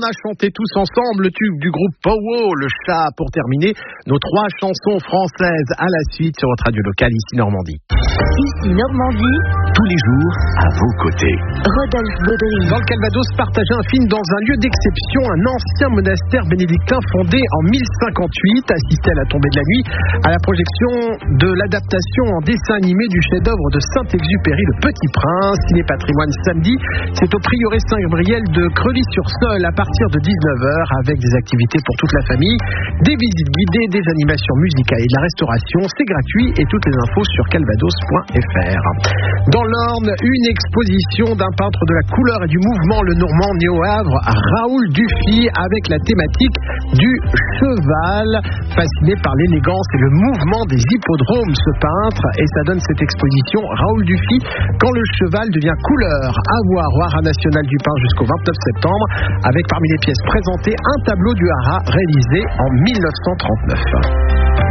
a chanté tous ensemble le tube du groupe Powo, le chat, pour terminer nos 3 chansons françaises à la suite sur votre radio locale, ici Normandie. Ici Normandie, tous les jours à vos côtés. Rodolphe Baudry. Dans le Calvados, partageait un film dans un lieu d'exception, un ancien monastère bénédictin fondé en 1058, assisté à la tombée de la nuit, à la projection de l'adaptation en dessin animé du chef-d'œuvre de Saint-Exupéry, Le Petit Prince, ciné patrimoine samedi. C'est au prieuré Saint-Gabriel de Creully-sur-Seulles à partir de 19h avec des activités pour toute la famille, des visites guidées, des animations musicales et de la restauration. C'est gratuit et toutes les infos sur calvados.fr. Dans l'Orne, une exposition d'un peintre de la couleur et du mouvement, le Normand né au Havre, Raoul Dufy, avec la thématique du cheval. Fasciné par l'élégance et le mouvement des hippodromes, ce peintre, et ça donne cette exposition Raoul Dufy, quand le cheval devient couleur, à voir au Haras national du Pin jusqu'au 29 septembre, avec parmi les pièces présentées un tableau du Haras réalisé en 1939.